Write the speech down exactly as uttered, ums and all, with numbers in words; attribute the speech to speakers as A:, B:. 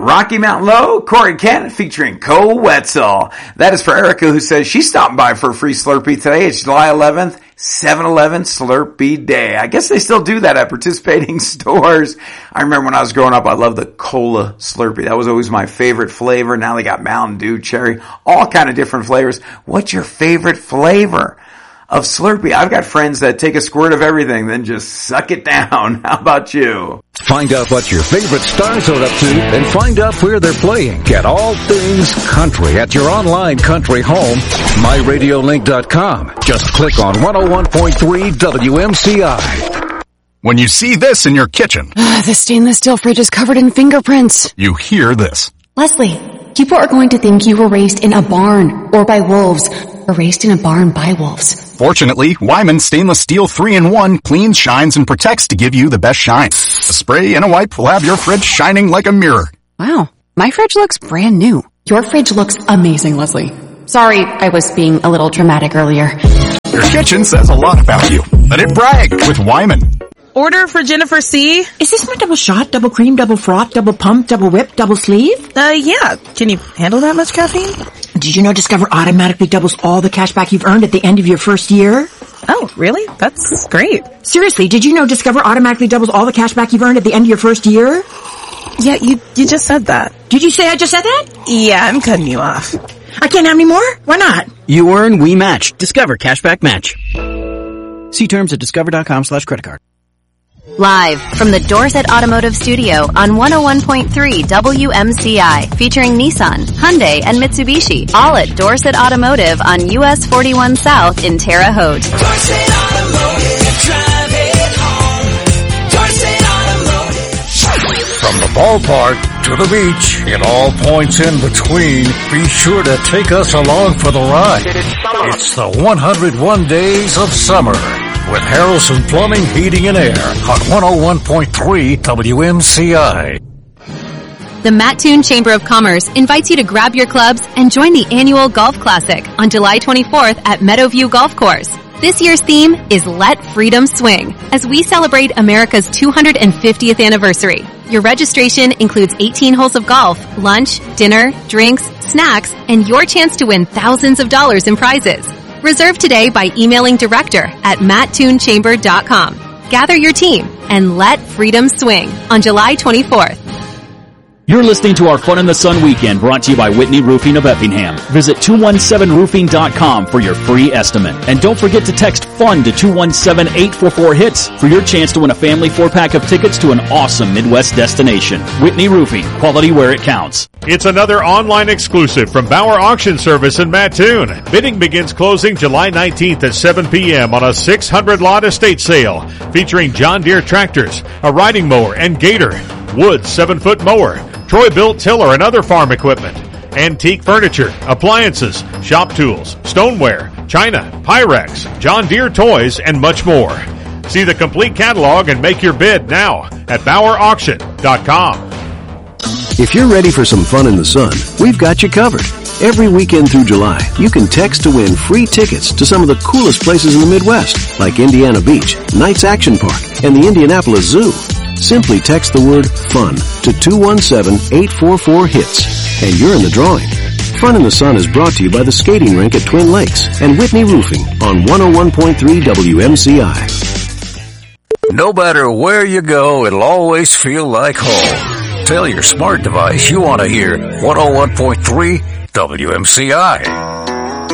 A: Rocky Mountain Low, Corey Kent featuring Cole Wetzel. That is for Erica, who says she's stopping by for a free Slurpee today. It's July eleventh, seven eleven Slurpee Day. I guess they still do that at participating stores. I remember when I was growing up, I loved the Cola Slurpee. That was always my favorite flavor. Now they got Mountain Dew, cherry, all kind of different flavors. What's your favorite flavor of Slurpee? I've got friends that take a squirt of everything, then just suck it down. How about you?
B: Find out what your favorite stars are up to and find out where they're playing. Get all things country at your online country home, my radio link dot com. Just click on one oh one point three W M C I.
C: When you see this in your kitchen,
D: the stainless steel fridge is covered in fingerprints.
C: You hear this.
D: Leslie, people are going to think you were raised in a barn or by wolves, or raised in a barn by wolves.
C: Fortunately, Wyman Stainless Steel three in one cleans, shines, and protects to give you the best shine. A spray and a wipe will have your fridge shining like a mirror.
D: Wow, my fridge looks brand new. Your fridge looks amazing, Leslie. Sorry, I was being a little dramatic earlier.
C: Your kitchen says a lot about you. Let it brag with Wyman.
E: Order for Jennifer C.
F: Is this my double shot, double cream, double froth, double pump, double whip, double sleeve?
E: Uh, yeah. Can you handle that much caffeine?
F: Did you know Discover automatically doubles all the cash back you've earned at the end of your first year?
E: Oh, really? That's great.
F: Seriously, did you know Discover automatically doubles all the cash back you've earned at the end of your first year?
E: Yeah, you you just said that.
F: Did you say I just said that?
E: Yeah, I'm cutting you off.
F: I can't have any more? Why not?
G: You earn, we match. Discover Cashback Match. See terms at discover.com slash credit card.
H: Live from the Dorset Automotive Studio on one oh one point three W M C I, featuring Nissan, Hyundai, and Mitsubishi, all at Dorset Automotive on U S forty-one South in Terre Haute.
I: Dorset Automotive, drive it home. Dorset Automotive.
B: From the ballpark to the beach and all points in between, be sure to take us along for the ride. It's the one hundred one Days of Summer with Harrelson Plumbing, Heating, and Air on one oh one point three W M C I.
H: The Mattoon Chamber of Commerce invites you to grab your clubs and join the annual Golf Classic on July twenty-fourth at Meadowview Golf Course. This year's theme is Let Freedom Swing, as we celebrate America's two hundred fiftieth anniversary. Your registration includes eighteen holes of golf, lunch, dinner, drinks, snacks, and your chance to win thousands of dollars in prizes. Reserve today by emailing director at mattoon chamber dot com. Gather your team and let freedom swing on July twenty-fourth.
J: You're listening to our Fun in the Sun weekend, brought to you by Whitney Roofing of Effingham. Visit two one seven roofing dot com for your free estimate. And don't forget to text FUN to two one seven eight four four HITS for your chance to win a family four-pack of tickets to an awesome Midwest destination. Whitney Roofing, quality where it counts.
K: It's another online exclusive from Bauer Auction Service in Mattoon. Bidding begins closing July nineteenth at seven p.m. on a six hundred lot estate sale featuring John Deere tractors, a riding mower, and Gator, Woods seven-foot mower, Troy-Bilt tiller and other farm equipment, antique furniture, appliances, shop tools, stoneware, china, Pyrex, John Deere toys, and much more. See the complete catalog and make your bid now at Bauer Auction dot com.
L: If you're ready for some fun in the sun, we've got you covered. Every weekend through July, you can text to win free tickets to some of the coolest places in the Midwest, like Indiana Beach, Knights Action Park, and the Indianapolis Zoo. Simply text the word FUN to two one seven eight four four HITS, and you're in the drawing. Fun in the Sun is brought to you by the skating rink at Twin Lakes and Whitney Roofing on one oh one point three W M C I.
B: No matter where you go, it'll always feel like home. Tell your smart device you want to hear one oh one point three W M C I.